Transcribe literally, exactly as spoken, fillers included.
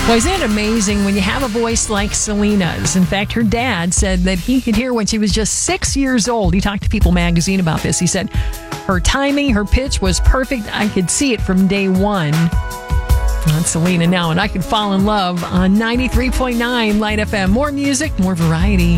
Well, isn't it amazing when you have a voice like Selena's? In fact, her dad said that he could hear when she was just six years old. He talked to People magazine about this. He said her timing, her pitch was perfect. I could see it from day one. That's Selena now, and I could fall in love on ninety-three point nine Light F M. More music, more variety.